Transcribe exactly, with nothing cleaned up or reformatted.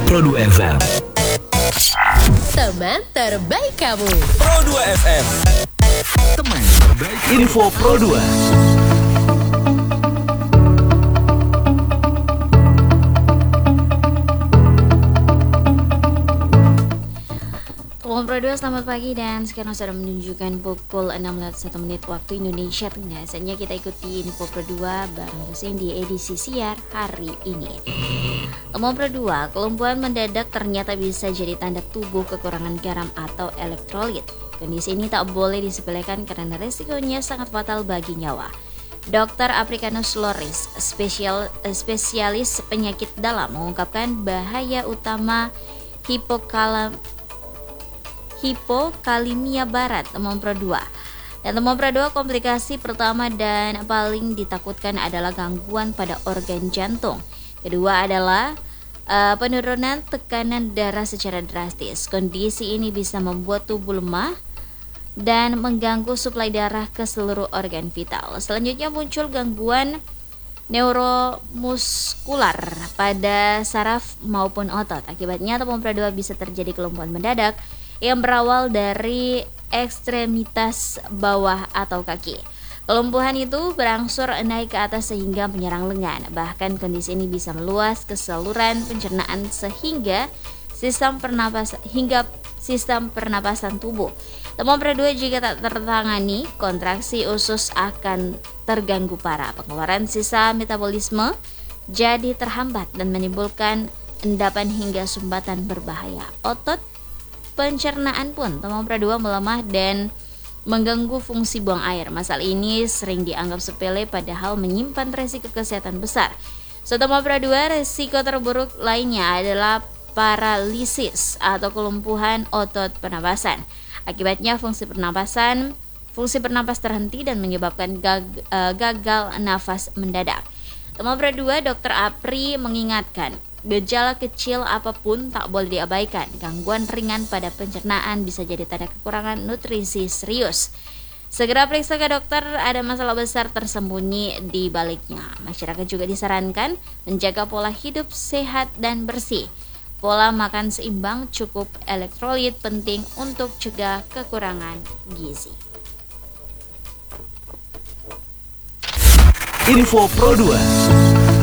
Pro dua F M. Teman terbaik kamu. Pro dua F M. Teman terbaik info Pro dua. Teman Pro dua, selamat pagi dan sekarang sudah menunjukkan pukul enam lewat satu menit waktu Indonesia Tengah. Saatnya kita ikuti info Pro dua bareng Hussein di edisi siar hari ini. Teman Pro dua, kelumpuhan mendadak ternyata bisa jadi tanda tubuh kekurangan garam atau elektrolit. Kondisi ini tak boleh disepelekan karena resikonya sangat fatal bagi nyawa. Dokter Africanus Loris, spesial, spesialis penyakit dalam, mengungkapkan bahaya utama hipokalam hipokalimia barat teman Pro dua. Dan teman Pro dua, komplikasi pertama dan paling ditakutkan adalah gangguan pada organ jantung. Kedua adalah uh, penurunan tekanan darah secara drastis. Kondisi ini bisa membuat tubuh lemah dan mengganggu suplai darah ke seluruh organ vital. Selanjutnya muncul gangguan neuromuskular pada saraf maupun otot. Akibatnya teman Pro dua bisa terjadi kelumpuhan mendadak yang berawal dari ekstremitas bawah atau kaki. Kelumpuhan itu berangsur naik ke atas sehingga menyerang lengan. Bahkan kondisi ini bisa meluas ke saluran pencernaan sehingga sistem pernapasan hingga sistem pernapasan tubuh. Teman Pro dua, jika tak tertangani, kontraksi usus akan terganggu parah. Pengeluaran sisa metabolisme jadi terhambat dan menimbulkan endapan hingga sumbatan berbahaya. Otot pencernaan pun teman Pro dua melemah dan mengganggu fungsi buang air. Masalah ini sering dianggap sepele padahal menyimpan resiko kesehatan besar. So, teman Pro dua, resiko terburuk lainnya adalah paralisis atau kelumpuhan otot pernapasan. Akibatnya fungsi pernapasan, fungsi pernapas terhenti dan menyebabkan gag, uh, gagal nafas mendadak. Teman Pro dua, Dokter Apri mengingatkan, gejala kecil apapun tak boleh diabaikan. Gangguan ringan pada pencernaan bisa jadi tanda kekurangan nutrisi serius. Segera periksa ke dokter, ada masalah besar tersembunyi di baliknya. Masyarakat juga disarankan menjaga pola hidup sehat dan bersih. Pola makan seimbang, cukup elektrolit penting untuk cegah kekurangan gizi. Info Pro dua.